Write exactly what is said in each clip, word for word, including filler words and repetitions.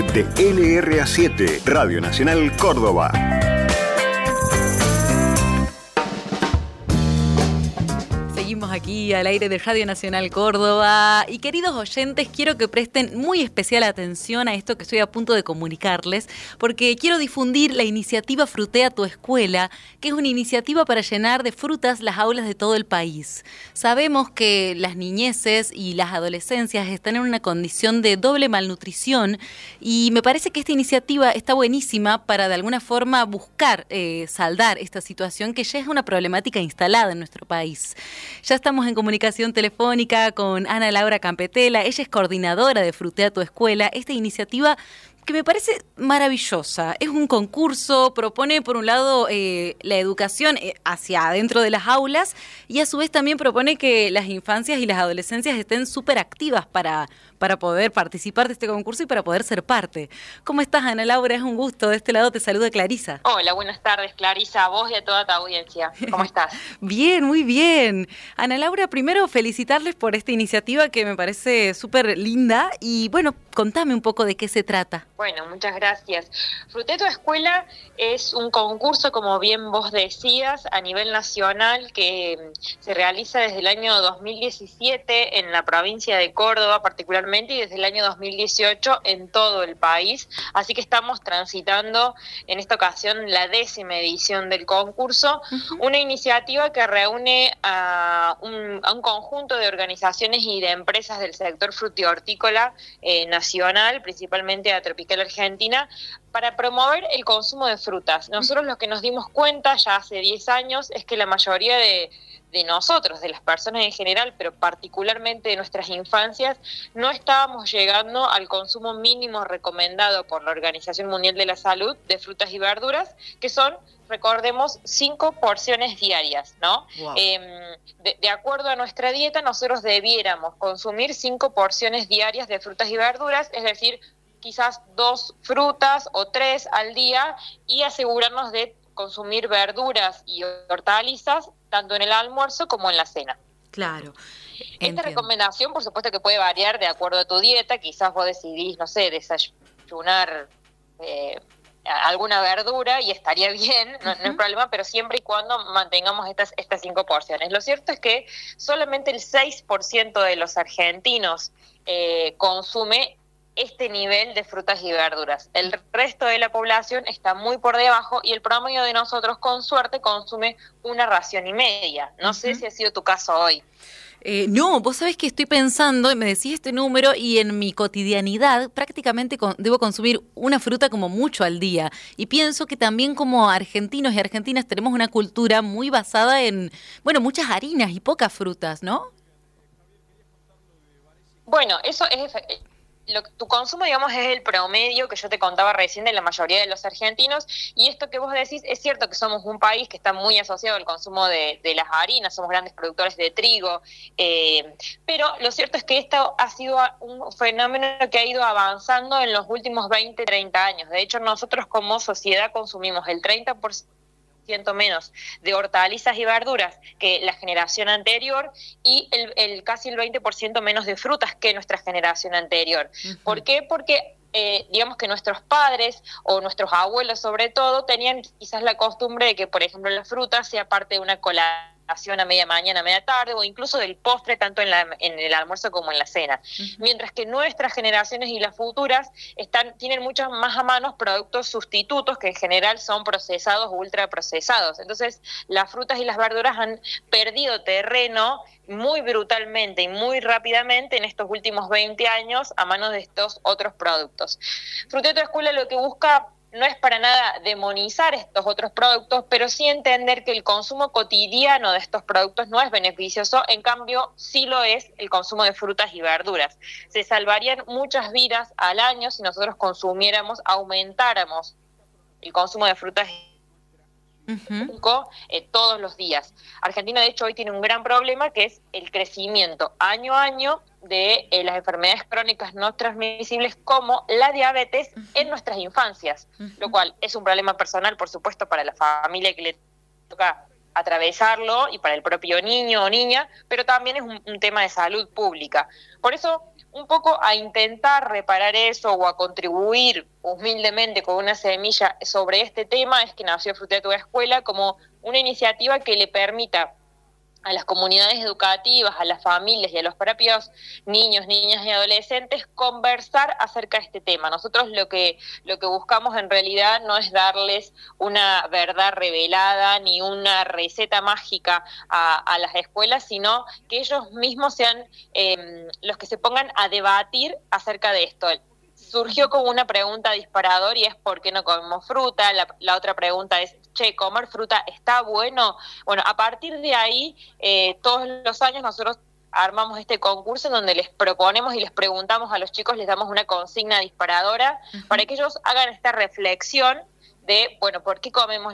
de L R A siete, Radio Nacional Córdoba. Seguimos aquí al aire de Radio Nacional Córdoba y queridos oyentes, quiero que presten muy especial atención a esto que estoy a punto de comunicarles, porque quiero difundir la iniciativa Frutea tu Escuela, que es una iniciativa para llenar de frutas las aulas de todo el país. Sabemos que las niñeces y las adolescencias están en una condición de doble malnutrición y me parece que esta iniciativa está buenísima para de alguna forma buscar eh, saldar esta situación que ya es una problemática instalada en nuestro país. Ya estamos en comunicación telefónica con Ana Laura Campetela, ella es coordinadora de Frutea tu Escuela, esta iniciativa que me parece maravillosa. Es un concurso, propone por un lado eh, la educación hacia adentro de las aulas y a su vez también propone que las infancias y las adolescencias estén súper activas para, para poder participar de este concurso y para poder ser parte. ¿Cómo estás, Ana Laura? Es un gusto. De este lado te saluda Clarisa. Hola, buenas tardes, Clarisa, a vos y a toda tu audiencia. ¿Cómo estás? Bien, muy bien. Ana Laura, primero felicitarles por esta iniciativa que me parece súper linda y bueno, contame un poco de qué se trata. Bueno, muchas gracias. Frutea tu Escuela es un concurso, como bien vos decías, a nivel nacional que se realiza desde el año dos mil diecisiete en la provincia de Córdoba particularmente y desde el año dos mil dieciocho en todo el país. Así que estamos transitando en esta ocasión la décima edición del concurso, uh-huh. Una iniciativa que reúne a un, a un conjunto de organizaciones y de empresas del sector frutihortícola eh, nacional, principalmente a Tropical Argentina, para promover el consumo de frutas. Nosotros lo que nos dimos cuenta ya hace diez años es que la mayoría de, de nosotros, de las personas en general, pero particularmente de nuestras infancias, no estábamos llegando al consumo mínimo recomendado por la Organización Mundial de la Salud de frutas y verduras, que son, recordemos, cinco porciones diarias, ¿no? Wow. Eh, de, de acuerdo a nuestra dieta, nosotros debiéramos consumir cinco porciones diarias de frutas y verduras, es decir, quizás dos frutas o tres al día y asegurarnos de consumir verduras y hortalizas tanto en el almuerzo como en la cena. Claro. Esta Entiendo. Recomendación, por supuesto, que puede variar de acuerdo a tu dieta. Quizás vos decidís, no sé, desayunar eh, alguna verdura y estaría bien, no, uh-huh. no hay problema, pero siempre y cuando mantengamos estas, estas cinco porciones. Lo cierto es que solamente el seis por ciento de los argentinos eh, consume este nivel de frutas y verduras. El resto de la población está muy por debajo y el promedio de nosotros, con suerte, consume una ración y media. No uh-huh. sé si ha sido tu caso hoy. Eh, no, vos sabés que estoy pensando, me decís este número y en mi cotidianidad prácticamente con, debo consumir una fruta como mucho al día. Y pienso que también como argentinos y argentinas tenemos una cultura muy basada en, bueno, muchas harinas y pocas frutas, ¿no? Bueno, eso es... Lo, tu consumo, digamos, es el promedio que yo te contaba recién de la mayoría de los argentinos, y esto que vos decís, es cierto que somos un país que está muy asociado al consumo de, de las harinas, somos grandes productores de trigo, eh, pero lo cierto es que esto ha sido un fenómeno que ha ido avanzando en los últimos veinte, treinta años. De hecho, nosotros como sociedad consumimos el treinta por ciento menos de hortalizas y verduras que la generación anterior y el, el casi el veinte por ciento menos de frutas que nuestra generación anterior. Uh-huh. ¿Por qué? Porque eh, digamos que nuestros padres o nuestros abuelos sobre todo tenían quizás la costumbre de que, por ejemplo, la fruta sea parte de una colación a media mañana, a media tarde, o incluso del postre, tanto en, la, en el almuerzo como en la cena. Uh-huh. Mientras que nuestras generaciones y las futuras están tienen muchos más a mano productos sustitutos que en general son procesados o ultraprocesados. Entonces, las frutas y las verduras han perdido terreno muy brutalmente y muy rápidamente en estos últimos veinte años a manos de estos otros productos. Frutea tu Escuela lo que busca no es para nada demonizar estos otros productos, pero sí entender que el consumo cotidiano de estos productos no es beneficioso, en cambio sí lo es el consumo de frutas y verduras. Se salvarían muchas vidas al año si nosotros consumiéramos, aumentáramos el consumo de frutas uh-huh. eh, todos los días. Argentina, de hecho, hoy tiene un gran problema que es el crecimiento año a año de eh, las enfermedades crónicas no transmisibles como la diabetes uh-huh. en nuestras infancias, uh-huh. lo cual es un problema personal, por supuesto, para la familia que le toca atravesarlo y para el propio niño o niña, pero también es un, un tema de salud pública. Por eso un poco a intentar reparar eso o a contribuir humildemente con una semilla sobre este tema es que nació Fruta de tu Escuela como una iniciativa que le permita a las comunidades educativas, a las familias y a los propios niños, niñas y adolescentes conversar acerca de este tema. Nosotros lo que lo que buscamos en realidad no es darles una verdad revelada ni una receta mágica a, a las escuelas, sino que ellos mismos sean eh, los que se pongan a debatir acerca de esto. Surgió como una pregunta disparador y es ¿por qué no comemos fruta? La, la otra pregunta es, che, ¿comer fruta está bueno? Bueno, a partir de ahí, eh, todos los años nosotros armamos este concurso en donde les proponemos y les preguntamos a los chicos, les damos una consigna disparadora uh-huh. para que ellos hagan esta reflexión de, bueno, ¿por qué comemos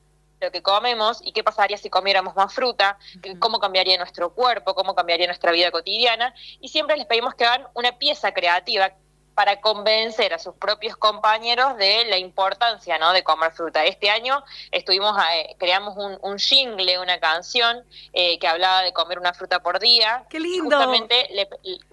lo que comemos y qué pasaría si comiéramos más fruta? Uh-huh. ¿Cómo cambiaría nuestro cuerpo? ¿Cómo cambiaría nuestra vida cotidiana? Y siempre les pedimos que hagan una pieza creativa para convencer a sus propios compañeros de la importancia, ¿no?, de comer fruta. Este año estuvimos eh, creamos un, un jingle, una canción eh, que hablaba de comer una fruta por día. ¡Qué lindo! Y justamente le,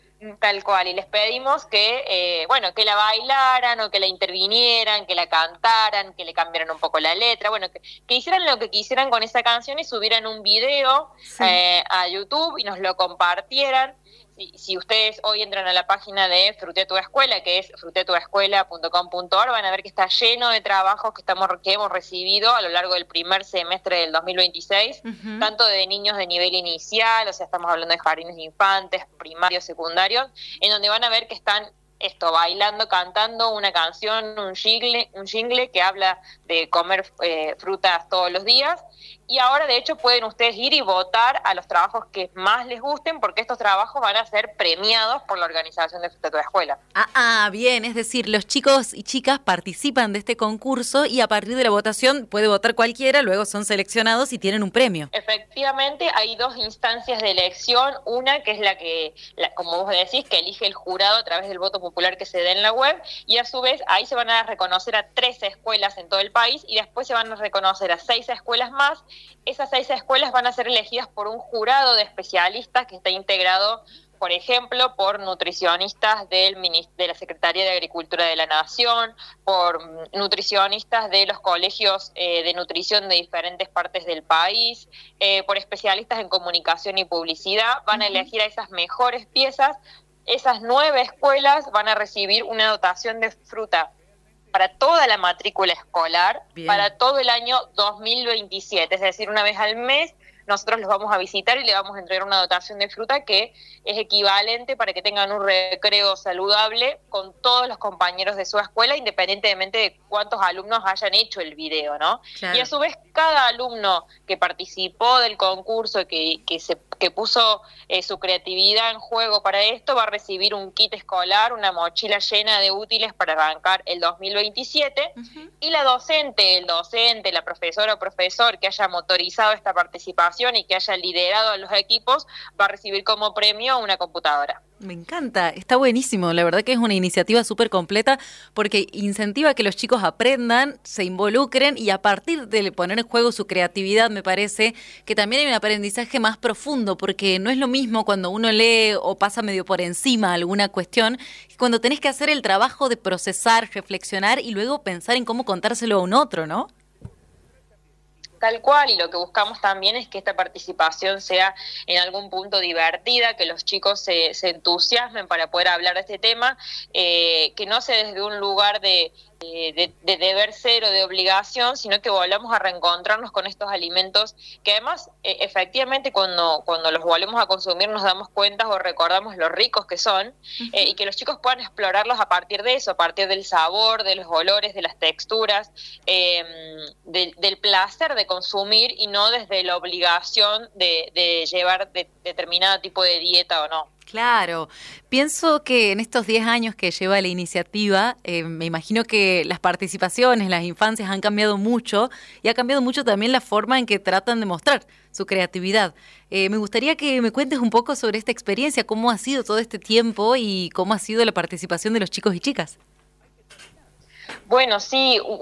tal cual, y les pedimos que, eh, bueno, que la bailaran o que la intervinieran, que la cantaran, que le cambiaran un poco la letra, bueno, que, que hicieran lo que quisieran con esa canción y subieran un video sí. eh, a YouTube y nos lo compartieran. Si, si ustedes hoy entran a la página de Fruta de tu Escuela, que es fruta de tu escuela punto com punto a r, van a ver que está lleno de trabajos que estamos que hemos recibido a lo largo del primer semestre del dos mil veintiséis, uh-huh. tanto de niños de nivel inicial, o sea, estamos hablando de jardines de infantes, primarios, secundarios, en donde van a ver que están esto, bailando, cantando una canción, un jingle, un jingle que habla de comer eh, frutas todos los días. Y ahora, de hecho, pueden ustedes ir y votar a los trabajos que más les gusten, porque estos trabajos van a ser premiados por la organización de Fruta de tu Escuela. Ah, ah, bien, es decir, los chicos y chicas participan de este concurso y a partir de la votación puede votar cualquiera, luego son seleccionados y tienen un premio. Efectivamente, hay dos instancias de elección, una que es la que, la, como vos decís, que elige el jurado a través del voto popular que se dé en la web, y a su vez ahí se van a reconocer a trece escuelas en todo el país y después se van a reconocer a seis escuelas más. Esas seis escuelas van a ser elegidas por un jurado de especialistas que está integrado, por ejemplo, por nutricionistas del de la Secretaría de Agricultura de la Nación, por nutricionistas de los colegios eh, de nutrición de diferentes partes del país, eh, por especialistas en comunicación y publicidad. Van a elegir a esas mejores piezas. Esas nueve escuelas van a recibir una dotación de fruta para toda la matrícula escolar, Bien. para todo el año dos mil veintisiete, es decir, una vez al mes nosotros los vamos a visitar y le vamos a entregar una dotación de fruta que es equivalente para que tengan un recreo saludable con todos los compañeros de su escuela, independientemente de cuántos alumnos hayan hecho el video, ¿no? Claro. Y a su vez, cada alumno que participó del concurso, que, que, se, que puso eh, su creatividad en juego para esto, va a recibir un kit escolar, una mochila llena de útiles para arrancar el dos mil veintisiete, uh-huh. y la docente, el docente, la profesora o profesor que haya motorizado esta participación y que haya liderado a los equipos, va a recibir como premio una computadora. Me encanta, está buenísimo, la verdad que es una iniciativa súper completa porque incentiva a que los chicos aprendan, se involucren y a partir de poner en juego su creatividad me parece que también hay un aprendizaje más profundo, porque no es lo mismo cuando uno lee o pasa medio por encima alguna cuestión, que cuando tenés que hacer el trabajo de procesar, reflexionar y luego pensar en cómo contárselo a un otro, ¿no? Tal cual, y lo que buscamos también es que esta participación sea en algún punto divertida, que los chicos se, se entusiasmen para poder hablar de este tema, eh, que no sea desde un lugar de, de, de deber ser o de obligación, sino que volvamos a reencontrarnos con estos alimentos que además, eh, efectivamente, cuando, cuando los volvemos a consumir nos damos cuenta o recordamos lo ricos que son, uh-huh. eh, y que los chicos puedan explorarlos a partir de eso, a partir del sabor, de los olores, de las texturas, eh, de, del placer de consumir y no desde la obligación de, de llevar de, determinado tipo de dieta o no. Claro, pienso que en estos diez años que lleva la iniciativa, eh, me imagino que las participaciones, las infancias han cambiado mucho y ha cambiado mucho también la forma en que tratan de mostrar su creatividad. Eh, me gustaría que me cuentes un poco sobre esta experiencia, cómo ha sido todo este tiempo y cómo ha sido la participación de los chicos y chicas. Bueno, sí,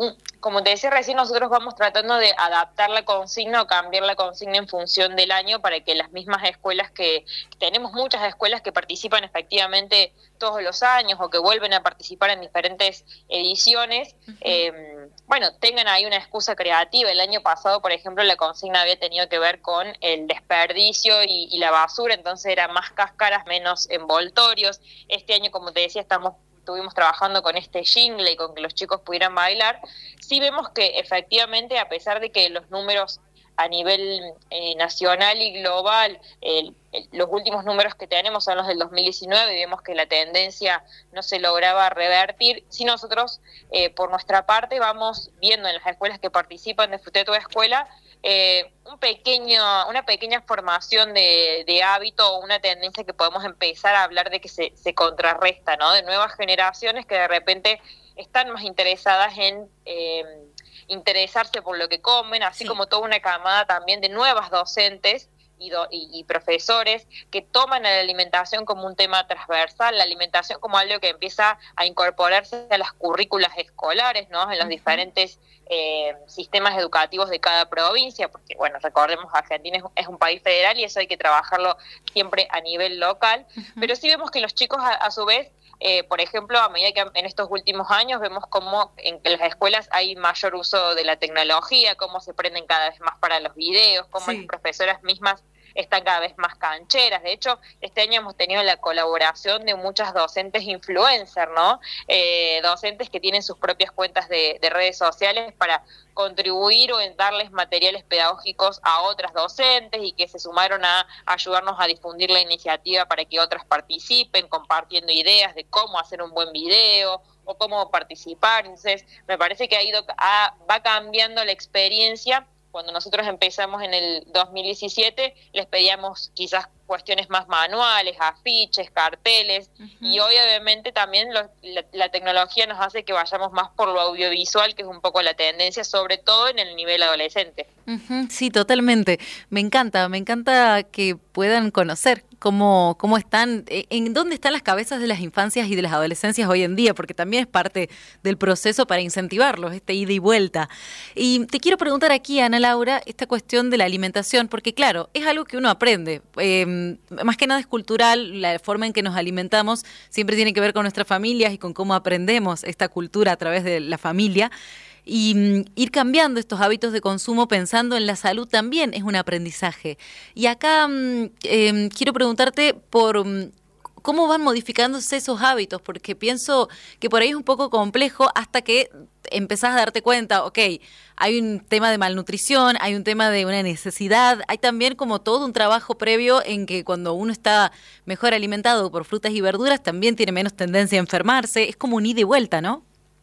como te decía recién, nosotros vamos tratando de adaptar la consigna o cambiar la consigna en función del año para que las mismas escuelas que, tenemos muchas escuelas que participan efectivamente todos los años o que vuelven a participar en diferentes ediciones, uh-huh. eh, bueno, tengan ahí una excusa creativa. El año pasado, por ejemplo, la consigna había tenido que ver con el desperdicio y, y la basura, entonces era más cáscaras, menos envoltorios. Este año, como te decía, estamos estuvimos trabajando con este jingle y con que los chicos pudieran bailar. Sí vemos que efectivamente, a pesar de que los números a nivel eh, nacional y global, el, el, los últimos números que tenemos son los del dos mil diecinueve, y vemos que la tendencia no se lograba revertir, si nosotros, eh, por nuestra parte, vamos viendo en las escuelas que participan de Disfruté tu Escuela, eh, un pequeño, una pequeña formación de, de hábito o una tendencia que podemos empezar a hablar de que se, se contrarresta, ¿no? De nuevas generaciones que de repente están más interesadas en eh, interesarse por lo que comen, así sí. como toda una camada también de nuevas docentes y, do, y, y profesores que toman a la alimentación como un tema transversal, la alimentación como algo que empieza a incorporarse a las currículas escolares, ¿no? En los uh-huh. diferentes eh, sistemas educativos de cada provincia, porque bueno, recordemos, Argentina es, es un país federal y eso hay que trabajarlo siempre a nivel local, uh-huh. pero sí vemos que los chicos a, a su vez, Eh, por ejemplo, a medida que en estos últimos años vemos cómo en las escuelas hay mayor uso de la tecnología, cómo se prenden cada vez más para los videos, cómo sí. las profesoras mismas están cada vez más cancheras. De hecho, este año hemos tenido la colaboración de muchas docentes influencer, ¿no? Eh, docentes que tienen sus propias cuentas de, de redes sociales para contribuir o en darles materiales pedagógicos a otras docentes y que se sumaron a ayudarnos a difundir la iniciativa para que otras participen, compartiendo ideas de cómo hacer un buen video o cómo participar. Entonces, me parece que ha ido a, va cambiando la experiencia. Cuando nosotros empezamos en el dos mil diecisiete, les pedíamos quizás cuestiones más manuales, afiches, carteles, uh-huh. y hoy obviamente también lo, la, la tecnología nos hace que vayamos más por lo audiovisual, que es un poco la tendencia, sobre todo en el nivel adolescente. Uh-huh. Sí, totalmente. Me encanta, me encanta que puedan conocer cómo, cómo están, en dónde están las cabezas de las infancias y de las adolescencias hoy en día, porque también es parte del proceso para incentivarlos, este ida y vuelta. Y te quiero preguntar aquí, Ana Laura, esta cuestión de la alimentación, porque claro, es algo que uno aprende, eh, más que nada es cultural, la forma en que nos alimentamos siempre tiene que ver con nuestras familias y con cómo aprendemos esta cultura a través de la familia. Y um, ir cambiando estos hábitos de consumo pensando en la salud también es un aprendizaje. Y acá um, eh, quiero preguntarte por um, cómo van modificándose esos hábitos, porque pienso que por ahí es un poco complejo hasta que empezás a darte cuenta, ok, hay un tema de malnutrición, hay un tema de una necesidad, hay también como todo un trabajo previo en que cuando uno está mejor alimentado por frutas y verduras también tiene menos tendencia a enfermarse, es como un ida y vuelta, ¿no?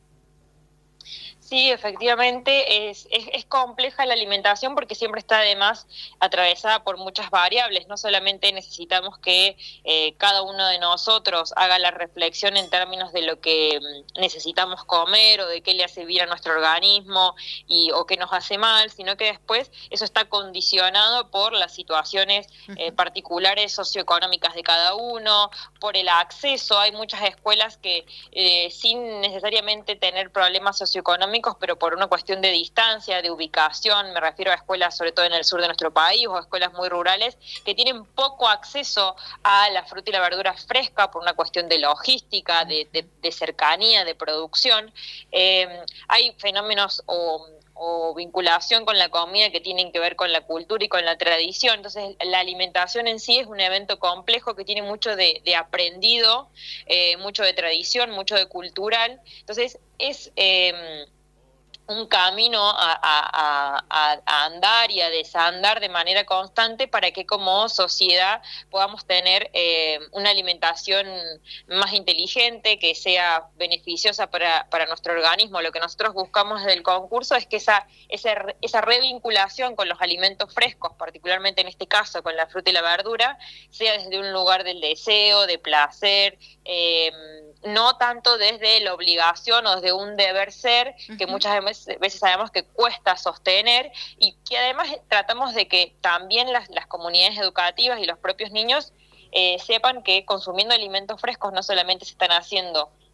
Sí, efectivamente, es, es, es compleja la alimentación porque siempre está además atravesada por muchas variables. No solamente necesitamos que eh, cada uno de nosotros haga la reflexión en términos de lo que necesitamos comer o de qué le hace bien a nuestro organismo y, o qué nos hace mal, sino que después eso está condicionado por las situaciones eh, particulares socioeconómicas de cada uno, por el acceso. Hay muchas escuelas que eh, sin necesariamente tener problemas socioeconómicos, pero por una cuestión de distancia, de ubicación, me refiero a escuelas sobre todo en el sur de nuestro país o escuelas muy rurales que tienen poco acceso a la fruta y la verdura fresca por una cuestión de logística, de, de, de cercanía, de producción. Eh, hay fenómenos o o vinculación con la comida que tienen que ver con la cultura y con la tradición. Entonces la alimentación en sí es un evento complejo que tiene mucho de, de aprendido, eh, mucho de tradición, mucho de cultural. Entonces es eh, un camino a, a, a, a andar y a desandar de manera constante para que como sociedad podamos tener eh, una alimentación más inteligente, que sea beneficiosa para, para nuestro organismo. Lo que nosotros buscamos del concurso es que esa, esa, esa revinculación con los alimentos frescos, particularmente en este caso con la fruta y la verdura, sea desde un lugar del deseo, de placer, eh, no tanto desde la obligación o desde un deber ser, que uh-huh. muchas veces, veces sabemos que cuesta sostener, y que además tratamos de que también las, las comunidades educativas y los propios niños eh, sepan que consumiendo alimentos frescos no solamente se están haciendo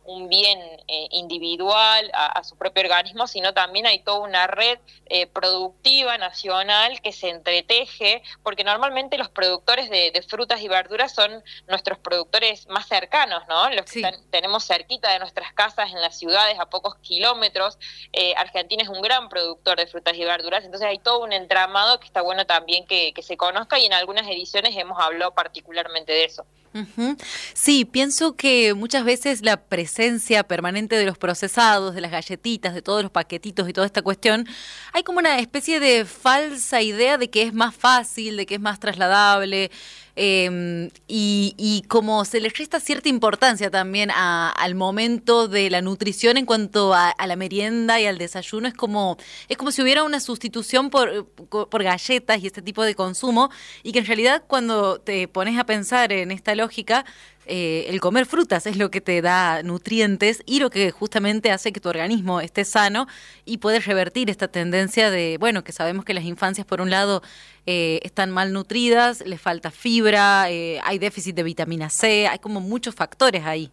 un bien eh, individual a, a su propio organismo, sino también hay toda una red eh, productiva nacional que se entreteje, porque normalmente los productores de, de frutas y verduras son nuestros productores más cercanos, ¿no? Los que Sí. están, tenemos cerquita de nuestras casas en las ciudades a pocos kilómetros. Eh, Argentina es un gran productor de frutas y verduras, entonces hay todo un entramado que está bueno también que, que se conozca, y en algunas ediciones hemos hablado particularmente de eso. Ujú. Sí, pienso que muchas veces la presencia permanente de los procesados, de las galletitas, de todos los paquetitos y toda esta cuestión, hay como una especie de falsa idea de que es más fácil, de que es más trasladable, eh, y, y como se le resta cierta importancia también a, al momento de la nutrición en cuanto a, a la merienda y al desayuno, es como, es como si hubiera una sustitución por, por galletas y este tipo de consumo, y que en realidad cuando te pones a pensar en esta lógica, eh, el comer frutas es lo que te da nutrientes y lo que justamente hace que tu organismo esté sano, y puedes revertir esta tendencia de, bueno, que sabemos que las infancias por un lado eh, están mal nutridas, les falta fibra, eh, hay déficit de vitamina C, hay como muchos factores ahí.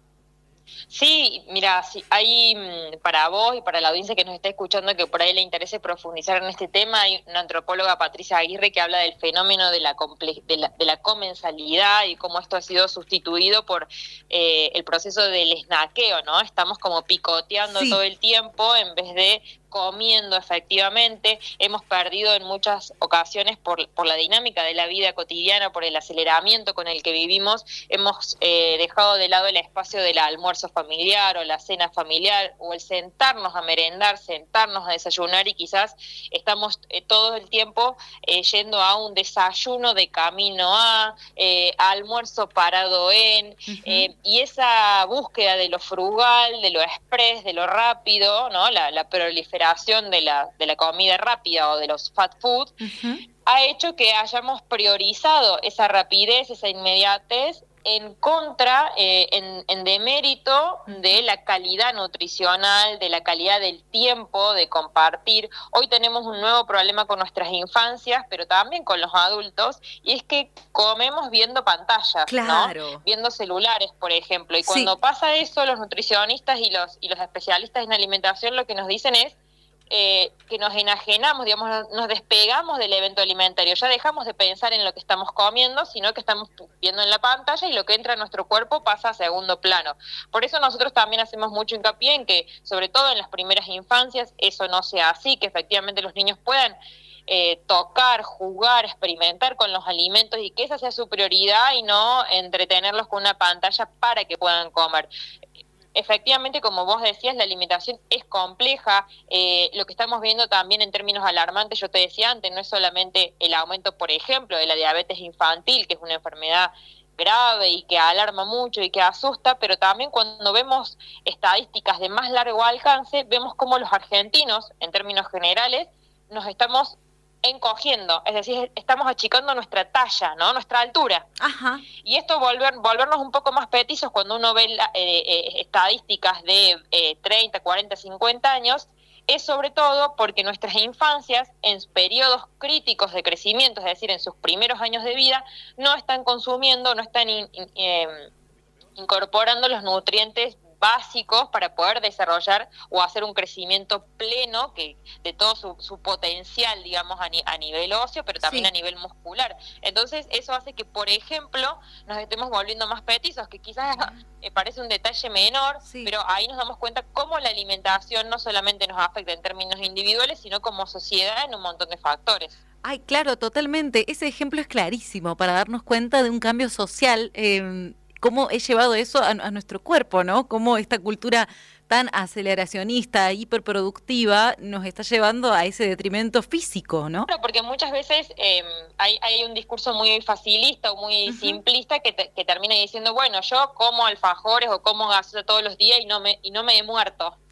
Sí, mira, sí, hay para vos y para la audiencia que nos está escuchando que por ahí le interese profundizar en este tema, hay una antropóloga, Patricia Aguirre, que habla del fenómeno de la, comple de la, de la comensalidad y cómo esto ha sido sustituido por eh, el proceso del snackeo, ¿no? Estamos como picoteando Sí. todo el tiempo en vez de comiendo efectivamente. Hemos perdido en muchas ocasiones por, por la dinámica de la vida cotidiana, por el aceleramiento con el que vivimos, hemos eh, dejado de lado el espacio del almuerzo familiar o la cena familiar o el sentarnos a merendar, sentarnos a desayunar, y quizás estamos eh, todo el tiempo eh, yendo a un desayuno de camino a, eh, a almuerzo parado en, uh-huh. eh, y esa búsqueda de lo frugal, de lo express, de lo rápido, ¿no? La, la proliferación de la, de la comida rápida o de los fast food, uh-huh. ha hecho que hayamos priorizado esa rapidez, esa inmediatez, en contra, eh, en, en demérito de la calidad nutricional, de la calidad del tiempo, de compartir. Hoy tenemos un nuevo problema con nuestras infancias, pero también con los adultos, y es que comemos viendo pantallas, claro. ¿no? Viendo celulares, por ejemplo. Y cuando sí. pasa eso, los nutricionistas y los, y los especialistas en alimentación lo que nos dicen es Eh, que nos enajenamos, digamos, nos despegamos del evento alimentario, ya dejamos de pensar en lo que estamos comiendo, sino que estamos viendo en la pantalla, y lo que entra a nuestro cuerpo pasa a segundo plano. Por eso nosotros también hacemos mucho hincapié en que, sobre todo en las primeras infancias, eso no sea así, que efectivamente los niños puedan eh, tocar, jugar, experimentar con los alimentos, y que esa sea su prioridad y no entretenerlos con una pantalla para que puedan comer. Efectivamente, como vos decías, la alimentación es compleja. Eh, lo que estamos viendo también en términos alarmantes, yo te decía antes, no es solamente el aumento, por ejemplo, de la diabetes infantil, que es una enfermedad grave y que alarma mucho y que asusta, pero también cuando vemos estadísticas de más largo alcance, vemos cómo los argentinos, en términos generales, nos estamos encogiendo, es decir, estamos achicando nuestra talla, ¿no? Nuestra altura. Ajá. Y esto volver, volvernos un poco más petizos cuando uno ve la, eh, eh, estadísticas de eh, treinta, cuarenta, cincuenta años, es sobre todo porque nuestras infancias, en periodos críticos de crecimiento, es decir, en sus primeros años de vida, no están consumiendo, no están in, in, eh, incorporando los nutrientes básicos para poder desarrollar o hacer un crecimiento pleno que de todo su, su potencial, digamos, a, ni, a nivel óseo, pero también sí. a nivel muscular. Entonces eso hace que, por ejemplo, nos estemos volviendo más petizos, que quizás eh, parece un detalle menor, sí. pero ahí nos damos cuenta cómo la alimentación no solamente nos afecta en términos individuales, sino como sociedad en un montón de factores. Ay, claro, totalmente. Ese ejemplo es clarísimo para darnos cuenta de un cambio social, eh, cómo he llevado eso a, a nuestro cuerpo, ¿no? Cómo esta cultura tan aceleracionista, hiperproductiva, nos está llevando a ese detrimento físico, ¿no? Claro, porque muchas veces eh, hay, hay un discurso muy facilista o muy uh-huh. simplista que, te, que termina diciendo, bueno, yo como alfajores o como gaseosa todos los días y no me y no me he muerto.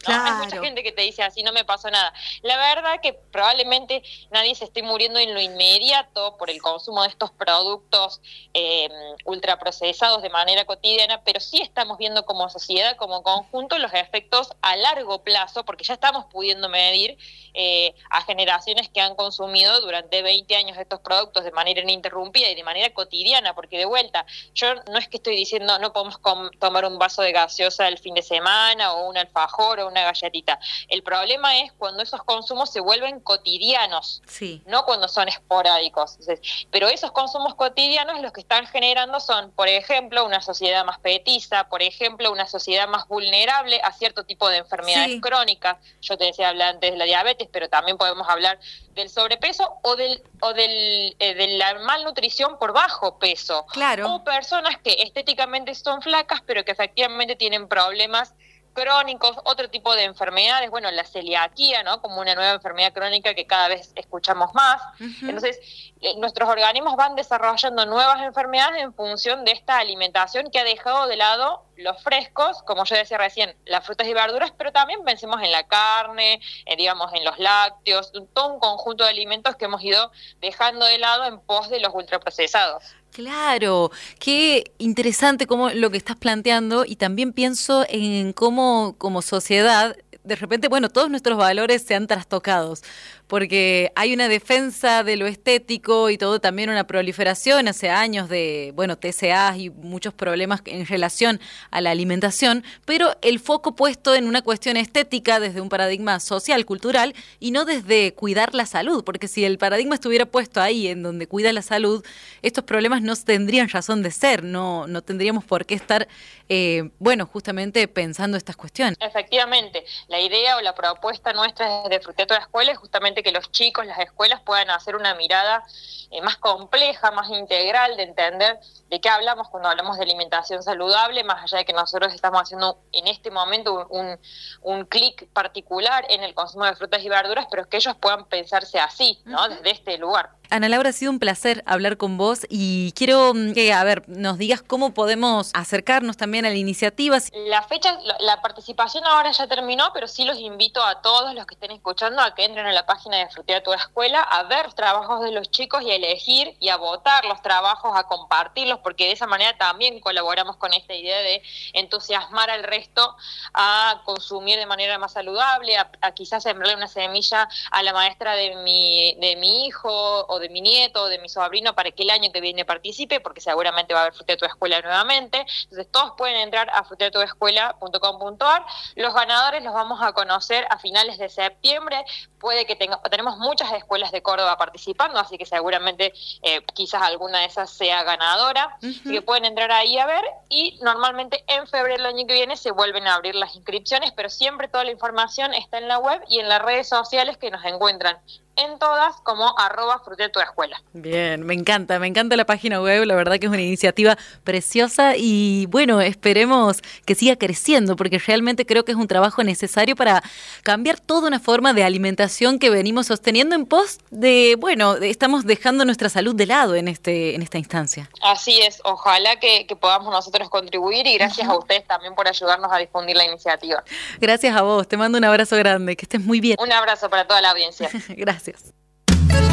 ¿no? Hay mucha gente que te dice así, no me pasó nada. La verdad que probablemente nadie se esté muriendo en lo inmediato por el consumo de estos productos eh, ultraprocesados de manera cotidiana, pero sí estamos viendo como sociedad, como conjunto, los efectos a largo plazo, porque ya estamos pudiendo medir eh, a generaciones que han consumido durante veinte años estos productos de manera ininterrumpida y de manera cotidiana, porque de vuelta, yo no es que estoy diciendo no podemos com- tomar un vaso de gaseosa el fin de semana o un alfajor o una galletita. El problema es cuando esos consumos se vuelven cotidianos, sí. no cuando son esporádicos. Entonces, pero esos consumos cotidianos los que están generando son, por ejemplo, una sociedad más petiza, por ejemplo, una sociedad más vulnerable a cierto tipo de enfermedades sí. crónicas. Yo te decía hablar antes de la diabetes, pero también podemos hablar del sobrepeso o del o del eh, de la malnutrición por bajo peso. Claro. O personas que estéticamente son flacas, pero que efectivamente tienen problemas crónicos, otro tipo de enfermedades, bueno, la celiaquía, ¿no? Como una nueva enfermedad crónica que cada vez escuchamos más. Uh-huh. Entonces, eh, nuestros organismos van desarrollando nuevas enfermedades en función de esta alimentación que ha dejado de lado los frescos, como yo decía recién, las frutas y verduras, pero también pensemos en la carne, eh, digamos, en los lácteos, todo un conjunto de alimentos que hemos ido dejando de lado en pos de los ultraprocesados. Claro, qué interesante como lo que estás planteando, y también pienso en cómo como sociedad, de repente, bueno, todos nuestros valores se han trastocados, porque hay una defensa de lo estético y todo, también una proliferación hace años de, bueno, T C As y muchos problemas en relación a la alimentación, pero el foco puesto en una cuestión estética desde un paradigma social, cultural, y no desde cuidar la salud, porque si el paradigma estuviera puesto ahí, en donde cuida la salud, estos problemas no tendrían razón de ser, no, no tendríamos por qué estar, eh, bueno, justamente pensando estas cuestiones. Efectivamente, la idea o la propuesta nuestra desde Fruteto de Escuela es justamente que los chicos, las escuelas puedan hacer una mirada eh, más compleja, más integral, de entender de qué hablamos cuando hablamos de alimentación saludable, más allá de que nosotros estamos haciendo en este momento un, un, un clic particular en el consumo de frutas y verduras, pero que ellos puedan pensarse así, ¿no? Uh-huh. Desde este lugar. Ana Laura, ha sido un placer hablar con vos y quiero que, a ver, nos digas cómo podemos acercarnos también a la iniciativa. La fecha, la participación ahora ya terminó, pero sí los invito a todos los que estén escuchando a que entren a la página de Fruteto de Escuela, a ver los trabajos de los chicos y a elegir y a votar los trabajos, a compartirlos, porque de esa manera también colaboramos con esta idea de entusiasmar al resto a consumir de manera más saludable, a, a quizás sembrarle una semilla a la maestra de mi, de mi hijo o de mi nieto o de mi sobrino para que el año que viene participe, porque seguramente va a haber Fruteto de Escuela nuevamente. Entonces todos pueden entrar a fruteto de escuela punto com punto a r. Los ganadores los vamos a conocer a finales de septiembre. Puede que tenga, tenemos muchas escuelas de Córdoba participando, así que seguramente eh, quizás alguna de esas sea ganadora. Uh-huh. Así que pueden entrar ahí a ver, y normalmente en febrero del año que viene se vuelven a abrir las inscripciones, pero siempre toda la información está en la web y en las redes sociales, que nos encuentran en todas como arroba Fruteto de Escuela. Bien, me encanta, me encanta la página web, la verdad que es una iniciativa preciosa y bueno, esperemos que siga creciendo, porque realmente creo que es un trabajo necesario para cambiar toda una forma de alimentación que venimos sosteniendo en pos de, bueno, de, estamos dejando nuestra salud de lado en este en esta instancia. Así es, ojalá que, que podamos nosotros contribuir, y gracias uh-huh. a ustedes también por ayudarnos a difundir la iniciativa. Gracias a vos, te mando un abrazo grande, que estés muy bien. Un abrazo para toda la audiencia. Gracias.